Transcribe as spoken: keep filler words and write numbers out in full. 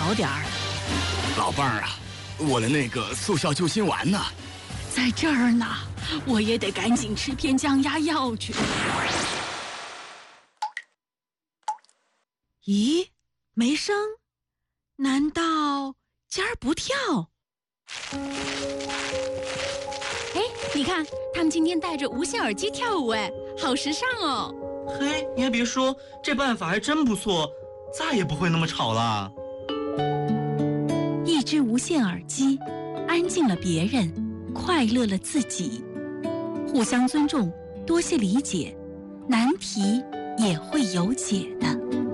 早点儿。 老伴儿啊，我的那个速效救心丸呢？ 在这儿呢，我也得赶紧吃片降压药去。咦，没声？难道尖儿不跳？ 哎，你看，他们今天戴着无线耳机跳舞，哎，好时尚哦！ 嘿，你还别说，这办法还真不错，再也不会那么吵了。 一只无线耳机，安静了别人，快乐了自己。互相尊重，多些理解，难题也会有解的。